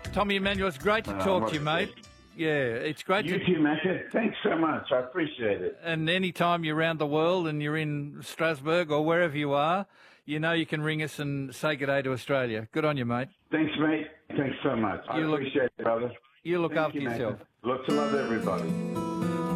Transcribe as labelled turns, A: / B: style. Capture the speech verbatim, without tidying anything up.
A: Tommy Emmanuel, it's great to
B: Uh,
A: talk
B: what
A: to you,
B: a
A: mate.
B: pleasure.
A: Yeah, it's great
B: You
A: to...
B: too, Macca. Thanks so much. I appreciate it.
A: And any time you're around the world and you're in Strasbourg or wherever you are, you know you can ring us and say good day to Australia. Good on you, mate.
B: Thanks, mate. Thanks so much. I
A: You look-
B: appreciate it, brother.
A: You look
B: Thank
A: after
B: you, Macca.
A: yourself.
B: Lots of love, everybody.